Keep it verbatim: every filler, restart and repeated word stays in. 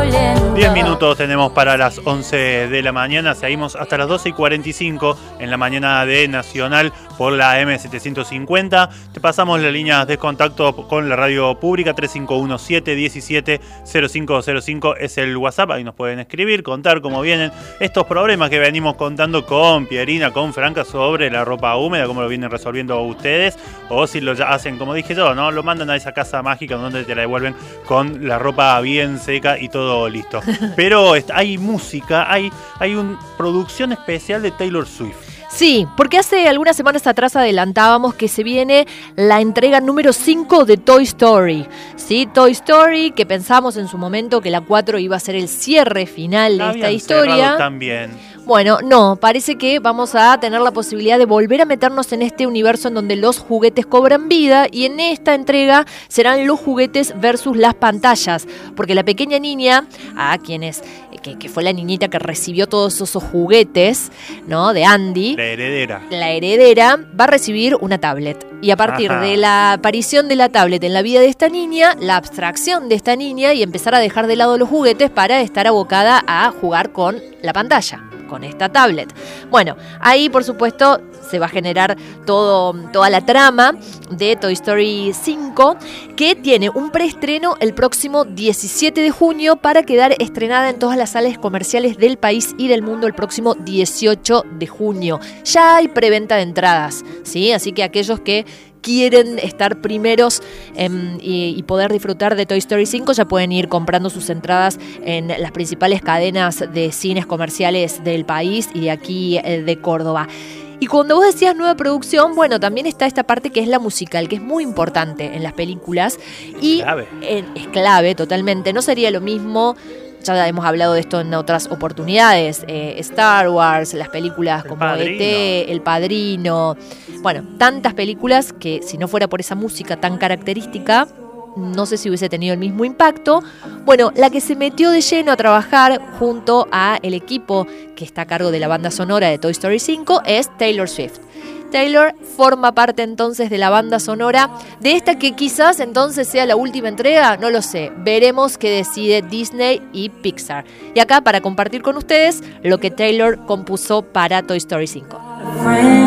diez minutos tenemos para las once de la mañana. Seguimos hasta las doce y cuarenta y cinco en la mañana de Nacional por la M setecientos cincuenta. Te pasamos las líneas de contacto con la radio pública. Tres cinco uno siete uno siete cero cinco cero cinco es el WhatsApp. Ahí nos pueden escribir, contar cómo vienen estos problemas que venimos contando con Pierina, con Franca, sobre la ropa húmeda, cómo lo vienen resolviendo ustedes, o si lo hacen como dije yo, ¿no? Lo mandan a esa casa mágica donde te la devuelven con la ropa bien seca y todo listo. Pero hay música, hay, hay una producción especial de Taylor Swift. Sí, porque hace algunas semanas atrás adelantábamos que se viene la entrega número cinco de Toy Story. Sí, Toy Story, que pensamos en su momento que la cuatro iba a ser el cierre final de esta historia. También. Bueno, no, parece que vamos a tener la posibilidad de volver a meternos en este universo en donde los juguetes cobran vida, y en esta entrega serán los juguetes versus las pantallas, porque la pequeña niña, a quienes que, que fue la niñita que recibió todos esos juguetes, ¿no? De Andy, la heredera, la heredera va a recibir una tablet. Y a partir Ajá. de la aparición de la tablet en la vida de esta niña, la abstracción de esta niña y empezar a dejar de lado los juguetes para estar abocada a jugar con la pantalla, con esta tablet. Bueno, ahí por supuesto se va a generar todo, toda la trama de Toy Story cinco, que tiene un preestreno el próximo diecisiete de junio para quedar estrenada en todas las salas comerciales del país y del mundo el próximo dieciocho de junio. Ya hay preventa de entradas, ¿sí? Así que aquellos que quieren estar primeros eh, y, y poder disfrutar de Toy Story cinco ya pueden ir comprando sus entradas en las principales cadenas de cines comerciales del país y de aquí eh, de Córdoba. Y cuando vos decías nueva producción, bueno, también está esta parte que es la musical, que es muy importante en las películas y clave. Eh, es clave totalmente. No sería lo mismo. Ya hemos hablado de esto en otras oportunidades. Eh, Star Wars, las películas el como Padrino. E T, El Padrino. Bueno, tantas películas que si no fuera por esa música tan característica, no sé si hubiese tenido el mismo impacto. Bueno, la que se metió de lleno a trabajar junto a el equipo que está a cargo de la banda sonora de Toy Story cinco es Taylor Swift. Taylor forma parte entonces de la banda sonora de esta que quizás entonces sea la última entrega, no lo sé. Veremos qué decide Disney y Pixar. Y acá para compartir con ustedes lo que Taylor compuso para Toy Story cinco.